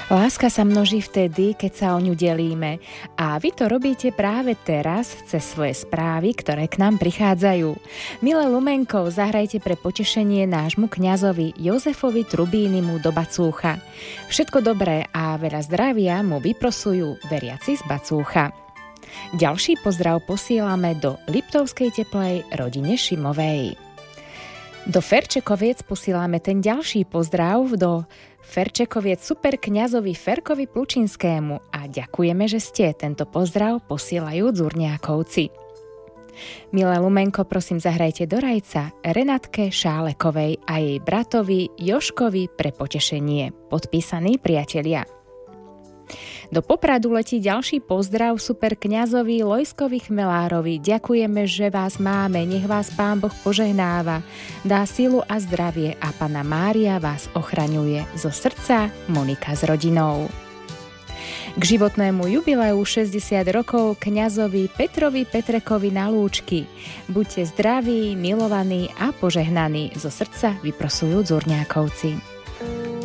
Láska sa množí vtedy, keď sa o ňu delíme. A vy to robíte práve teraz cez svoje správy, ktoré k nám prichádzajú. Milé Lumenko, zahrajte pre potešenie nášmu kňazovi Jozefovi Trubínimu do Bacúcha. Všetko dobré a veľa zdravia mu vyprosujú veriaci z Bacúcha. Ďalší pozdrav posielame do Liptovskej Teplej rodine Šimovej. Do Ferčekoviec posielame ten ďalší pozdrav do Ferčekoviec superkňazovi Ferkovi Plučinskému a ďakujeme, že ste. Tento pozdrav posielajú Dzurňákovci. Milé Lumenko, prosím, zahrajte do rajca Renatke Šálekovej a jej bratovi Joškovi pre potešenie. Podpísaní priatelia. Do Popradu letí ďalší pozdrav superkňazovi Lojskovi Chmelárovi. Ďakujeme, že vás máme, nech vás Pán Boh požehnáva, dá silu a zdravie a Panna Mária vás ochraňuje. Zo srdca Monika s rodinou. K životnému jubileu 60 rokov kňazovi Petrovi Petrekovi na lúčky. Buďte zdraví, milovaní a požehnaní. Zo srdca vyprosujú Dzurňákovci.